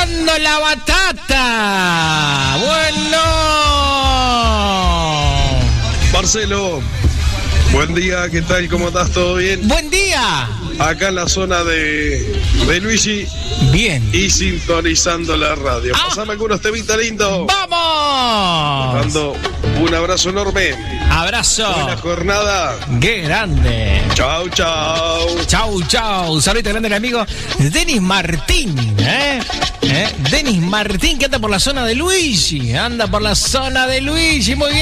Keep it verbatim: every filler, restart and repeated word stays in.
Cargando la batata. Bueno. Marcelo, buen día, ¿qué tal? ¿Cómo estás? ¿Todo bien? Buen día. Acá en la zona de, de Luigi. Bien. Y sintonizando la radio. Ah. Pasame algunos temitas lindos. ¡Vamos! Dando un abrazo enorme. Abrazo. Buena jornada. ¡Qué grande! Chau, chau. Chau, chau. Saludito grande al amigo Denis Martín, ¿eh? ¿eh? Denis Martín, que anda por la zona de Luigi. Anda por la zona de Luigi. Muy bien.